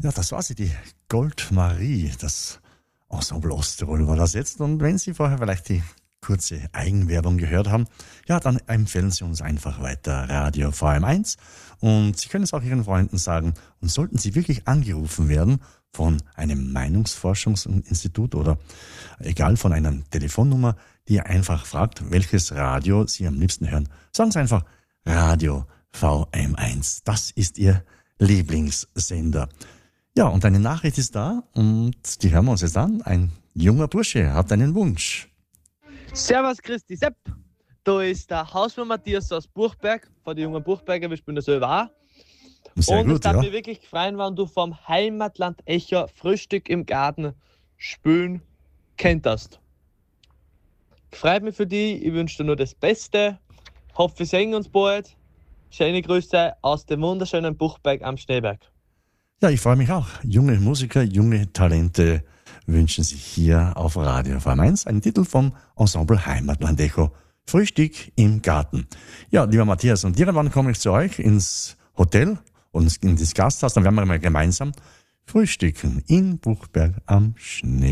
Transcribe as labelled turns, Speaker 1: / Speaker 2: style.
Speaker 1: Ja, das war sie, die Goldmarie, das Ensemble Osterol war das jetzt. Und wenn Sie vorher vielleicht die kurze Eigenwerbung gehört haben, ja, dann empfehlen Sie uns einfach weiter Radio VM1. Und Sie können es auch Ihren Freunden sagen. Und sollten Sie wirklich angerufen werden von einem Meinungsforschungsinstitut oder egal von einer Telefonnummer, die einfach fragt, welches Radio Sie am liebsten hören, sagen Sie einfach Radio VM1. Das ist Ihr Lieblingssender. Ja, und eine Nachricht ist da und die hören wir uns jetzt an. Ein junger Bursche hat einen Wunsch.
Speaker 2: Servus Christi Sepp, da ist der Hausmann Matthias aus Buchberg, von den jungen Buchberger, wir spielen das selber auch.
Speaker 1: Sehr
Speaker 2: und
Speaker 1: gut,
Speaker 2: es darf
Speaker 1: ja.
Speaker 2: mich wirklich freuen, wenn du vom Heimatland Echo Frühstück im Garten spielen könntest. Freut mich für dich, ich wünsche dir nur das Beste, hoffe wir sehen uns bald. Schöne Grüße aus dem wunderschönen Buchberg am Schneeberg.
Speaker 1: Ja, ich freue mich auch. Junge Musiker, junge Talente wünschen sich hier auf Radio VM1 einen Titel vom Ensemble Heimatland Echo. Frühstück im Garten. Ja, lieber Matthias, und irgendwann komme ich zu euch ins Hotel und in das Gasthaus, dann werden wir mal gemeinsam frühstücken in Buchberg am Schnee.